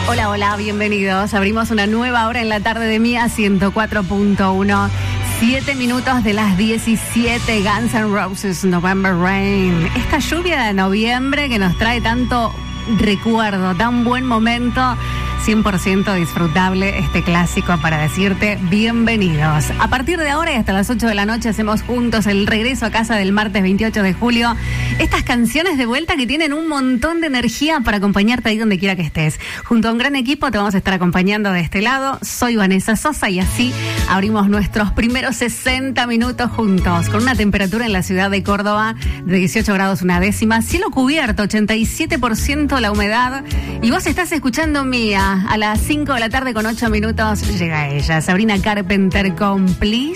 Hola, hola, bienvenidos. Abrimos una nueva hora en la tarde de Mía 104.1. 7 minutos de las 17, Guns N' Roses, November Rain. Esta lluvia de noviembre que nos trae tanto recuerdo, tan buen momento, 100% disfrutable este clásico para decirte bienvenidos. A partir de ahora y hasta las 8 de la noche hacemos juntos el regreso a casa del martes 28 de julio. Estas canciones de vuelta que tienen un montón de energía para acompañarte ahí donde quiera que estés. Junto a un gran equipo te vamos a estar acompañando de este lado. Soy Vanessa Sosa y así abrimos nuestros primeros 60 minutos juntos, con una temperatura en la ciudad de Córdoba de 18 grados una décima, cielo cubierto, 87% la humedad. Y vos estás escuchando Mía. A las 5 de la tarde con 8 minutos llega ella, Sabrina Carpenter con Please.